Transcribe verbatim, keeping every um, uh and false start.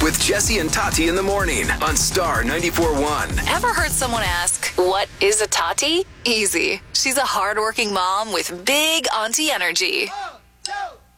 with Jesse and Tati in the morning on Star ninety-four point one. Ever heard someone ask, what is a Tati? Easy. She's a hardworking mom with big auntie energy.